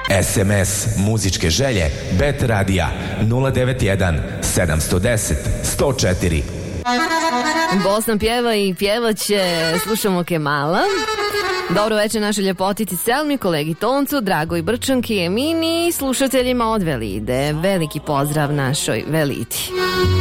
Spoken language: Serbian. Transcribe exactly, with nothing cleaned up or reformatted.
S M S muzičke želje Bet Radija nula devet jedan sedam jedan nula jedan nula četiri. Bosna pjeva i pjevaće, slušamo Kemala. Dobro večer našoj ljepotici Selmi, kolegi Toncu, Dragoj Brčanki, Emini i slušateljima od Velide. Veliki pozdrav našoj Velidi.